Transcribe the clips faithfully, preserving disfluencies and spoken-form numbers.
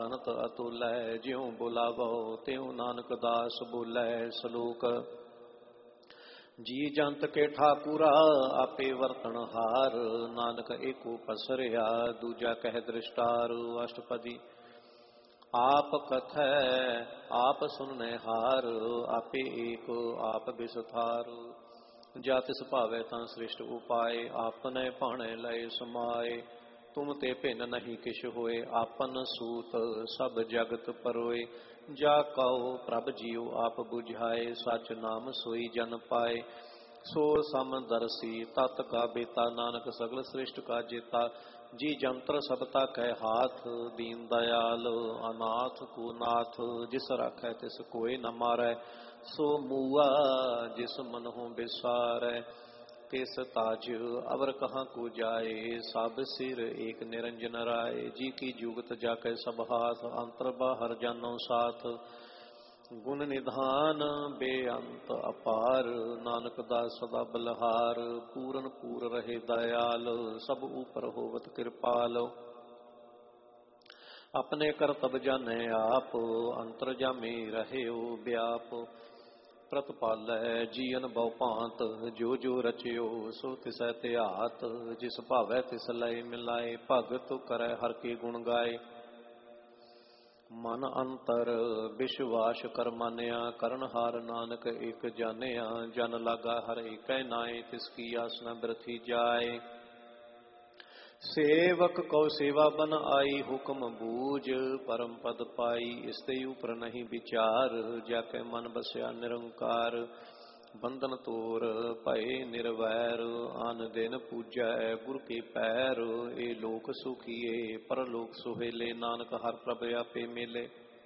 ਅਨੰਤ ਅਤੁਲੈ ਜਿਉ ਬੁਲਾਵੋ ਤਿਉ ਨਾਨਕ ਦਾਸ ਬੋਲੇ। ਸਲੋਕ ਜੀ ਜੰਤ ਕੇ ਠਾਕੁਰਾ ਆਪੇ ਵਰਤਣ ਹਾਰ, ਨਾਨਕ ਏਕੋ ਪਸਰਿਆ ਦੂਜਾ ਕਹਿ ਦ੍ਰਿਸ਼ਟਾਰ। ਅਸ਼ਟਪਦੀ ਆਪ ਕਥੈ ਆਪ ਸੁਨਨੇ ਹਾਰ, ਆਪੇ ਏਕ ਆਪ ਬਿਸਥਾਰ। ਜਾ ਤਿਸ ਭਾਵੈ ਤਾਂ ਸ੍ਰਿਸ਼ਟ ਉਪਾਏ, ਆਪਨੇ ਭਾਣੇ ਲਏ ਸਮਾਏ। ਤੁਮ ਤੇ ਭਿੰਨ ਨਹੀਂ ਕਿਛ ਹੋਏ, ਆਪਨ ਸੂਤ ਸਭ ਜਗਤ ਪਰੋਏ। ਜਾ ਕਉ ਪ੍ਰਭ ਜੀਉ ਆਪ ਬੁਝਾਏ, ਸਚ ਨਾਮ ਸੋਈ ਜਨ ਪਾਏ। ਸੋ ਸਮਦਰਸੀ ਤਤ ਕਾ ਬੇਤਾ, ਨਾਨਕ ਸਗਲ ਸ੍ਰਿਸ਼ਟ ਕਾ ਜੇਤਾ। ਜੀ ਜੰਤਰ ਸਬਤਾ ਕੈ ਹਾਥ, ਦੀਨ ਦਇਆਲ ਅਨਾਥ ਕੋ ਨਾਥ। ਜਿਸ ਰਾਖੈ ਤਿਸ ਕੋਇ ਨ ਮਾਰੈ, ਸੋ ਮੂਆ ਜਿਸ ਮਨਹੁ ਬਿਸਾਰੈ। ਤਿਸ ਤਾਜ ਅਵਰ ਕਹਾਂ ਕੋ ਜਾਏ, ਸਭ ਸਿਰ ਏਕ ਨਿਰੰਜਨ ਰਾਏ। ਜੀ ਕੀ ਜੁਗਤ ਜਾ ਕੈ ਸਭ ਹਾਥ, ਅੰਤਰ ਬਾਹਰ ਜਾਨੋ ਸਾਥ। ਗੁਣ ਨਿਧਾਨ ਬੇਅੰਤ ਅਪਾਰ, ਨਾਨਕ ਦਾ ਸਦਾ ਬਲਹਾਰ। ਪੂਰਨ ਪੂਰ ਰਹੇ ਦਇਆਲ, ਸਭ ਉਪਰ ਹੋਵਤ ਕਿਰਪਾਲ। ਆਪਣੇ ਕਰਤਬ ਜਾਣੈ ਆਪ, ਅੰਤਰ ਜਾਮੇ ਰਹਿਓ ਵਿਆਪ। ਪ੍ਰਤਪਾਲੈ ਜੀਅਨ ਬਹੁ ਭਾਂਤ, ਜੋ ਜੋ ਰਚਿਓ ਸੋ ਤਿਸੈ ਧਿਆਤ। ਜਿਸ ਭਾਵੈ ਤਿਸ ਲਏ ਮਿਲਾਏ, ਭਗਤ ਕਰੈ ਹਰਿ ਕੇ ਗੁਣ ਗਾਏ। ਮਨ ਅੰਤਰ ਵਿਸ਼ਵਾਸ ਕਰ ਮਾਨਿਆ, ਕਰਨਹਾਰ ਨਾਨਕ ਏਕ ਜਾਣਿਆ। ਜਨ ਲਾਗਾ ਹਰ ਏਕੈ ਨਾਏ, ਤਿਸ ਕੀ ਆਸ ਨ ਬਿਰਥੀ ਜਾਏ। ਸੇਵਕ ਕਉ ਸੇਵਾ ਬਨ ਆਈ, ਹੁਕਮ ਬੂਝ ਪਰਮ ਪਦ ਪਾਈ। ਇਸ ਤੇ ਉਪਰ ਨਹੀਂ ਵਿਚਾਰ, ਜਾ ਕੇ ਮਨ ਬਸਿਆ ਨਿਰੰਕਾਰ। ਬੰਧਨ ਤੋਰ ਭਏ ਨਿਰਵੈਰ, ਆਨ ਦਿਨ ਪੂਜੈ ਗੁਰ ਕੇ ਪੈਰ। ਇਹ ਲੋਕ ਸੁਖੀਏ ਪਰਲੋਕ ਸੁਹੇਲੇ, ਨਾਨਕ ਹਰਿ ਪ੍ਰਭ ਆਪੇ ਮੇਲੇ।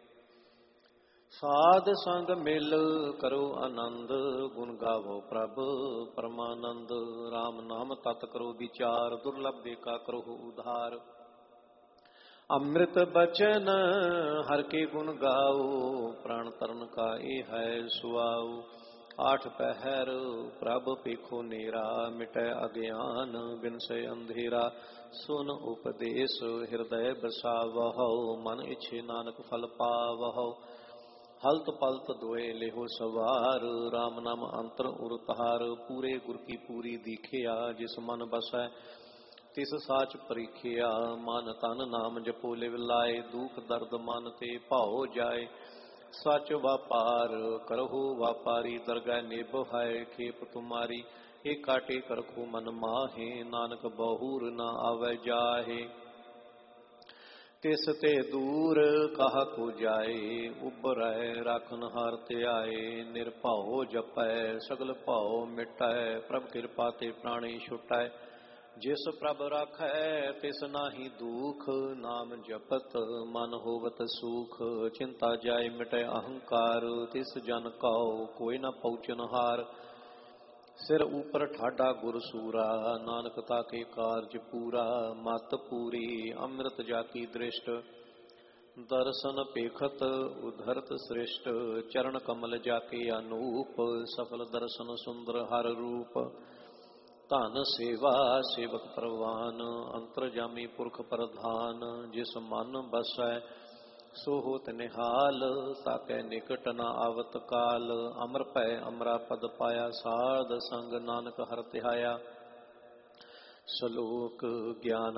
ਸਾਧ ਸੰਗ ਮਿਲ ਕਰੋ ਆਨੰਦ, ਗੁਣ ਗਾਵੋ ਪ੍ਰਭ ਪਰਮਾਨੰਦ। ਰਾਮ ਨਾਮ ਤਤ ਕਰੋ ਵਿਚਾਰ, ਦੁਰਲਭ ਦੇਖਾ ਕਰੋ ਉਧਾਰ। ਅੰਮ੍ਰਿਤ ਬਚਨ ਹਰਿ ਕੇ ਗੁਣ ਗਾਓ, ਪ੍ਰਾਣ ਤਰਨ ਕਾ ਇਹ ਹੈ ਸੁਆਓ। ਆਠ ਪਹਿਰ ਪ੍ਰਭ ਪੇਖੋ ਨੇਰਾ, ਮਿਟੈ ਅਗਿਆਨ ਬਿਨਸੈ ਅੰਧੇਰਾ। ਸੁਨ ਉਪਦੇਸ਼ ਹਿਰਦੈ ਬਸਾਵਹੁ, ਮਨ ਇਛੇ ਨਾਨਕ ਫਲ ਪਾਵਹੁ। ਹਲਤ ਪਲਤ ਦੋਏ ਲਿਹੋ ਸਵਾਰ, ਰਾਮ ਨਾਮ ਅੰਤਰ ਉਰ ਤਾਰ। ਪੂਰੇ ਗੁਰ ਕੀ ਪੂਰੀ ਦੀਖਿਆ, ਜਿਸ ਮਨ ਬਸੈ ਤਿਸ ਸਾਚ ਪਰੀਖਿਆ। ਮਨ ਤਨ ਨਾਮ ਜਪੋ ਲਿਵ ਲਾਏ, ਦੁਖ ਦਰਦ ਮਨ ਤੇ ਭਾਉ ਜਾਏ। ਸਚ ਵਾਪਾਰ ਕਰਹੁ ਵਾਪਾਰੀ, ਦਰਗਹਿ ਨਿਭ ਹੈ ਖੇਪ ਤੁਮਾਰੀ। ਏਕਾ ਟੇਕ ਰਖੋ ਮਨ ਮਾਹੇ, ਨਾਨਕ ਬਹੁਰ ਨਾ ਆਵੈ ਜਾਹੇ। ਤਿਸ ਤੇ ਦੂਰ ਕਾਹ ਕੋ ਜਾਏ, ਉਬਰੈ ਰਾਖਨ ਹਾਰ ਧਿਆਏ। ਨਿਰਭਉ ਜਪੈ ਸਗਲ ਭਉ ਮਿਟੈ, ਪ੍ਰਭ ਕਿਰਪਾ ਤੇ ਪ੍ਰਾਣੀ ਛੁਟੈ। ਜਿਸ ਪ੍ਰਭ ਰਾਖੈ ਤਿਸ ਨਾਹੀ ਦੁਖ, ਨਾਮ ਜਪਤ ਮਨ ਹੋਵਤ ਸੁਖ। ਚਿੰਤਾ ਜਾਏ ਮਿਟੈ ਅਹੰਕਾਰ, ਤਿਸ ਜਨ ਕਉ ਕੋਈ ਨ ਪਹੁੰਚਨ ਹਾਰ। ਸਿਰ ਉਪਰ ਠਾਡਾ ਗੁਰ ਸੂਰਾ, ਨਾਨਕ ਤਾਕੇ ਕਾਰਜ ਪੂਰਾ। ਮਤ ਪੂਰੀ ਅੰਮ੍ਰਿਤ ਜਾ ਕੀ ਦ੍ਰਿਸ਼ਟ, ਦਰਸ਼ਨ ਪੇਖਤ ਉਧਰਤ ਸ੍ਰਿਸ਼ਟ। ਚਰਨ ਕਮਲ ਜਾ ਕੇ ਅਨੂਪ, ਸਫਲ ਦਰਸ਼ਨ ਸੁੰਦਰ ਹਰ ਰੂਪ। ਧਨ ਸੇਵਾ ਸੇਵਕ ਪ੍ਰਵਾਨ, ਅੰਤਰ ਜਾਮੀ ਪੁਰਖ ਪ੍ਰਧਾਨ। ਜਿਸ ਮਨ ਬਸੈ ਸੋ ਹੋਤ ਨਿਹਾਲ, ਤਾਕੈ ਨਿਕਟ ਨ ਆਵਤ ਕਾਲ। ਅਮਰ ਭੈ ਅਮਰਾ ਪਦ ਪਾਇਆ, ਸਾਧ ਸੰਗ ਨਾਨਕ ਹਰਿ ਧਿਆਇਆ। ਸ਼ਲੋਕ ਗਿਆਨ